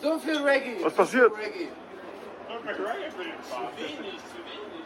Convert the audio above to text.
So viel Reggae. Was passiert? Reggae. Zu wenig, zu wenig.